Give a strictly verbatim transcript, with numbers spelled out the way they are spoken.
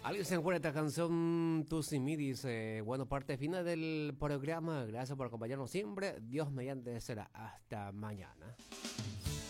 Alguien se encuentra esta canción, tú sin mí, dice, bueno, parte final del programa, gracias por acompañarnos siempre, Dios mediante será, hasta mañana.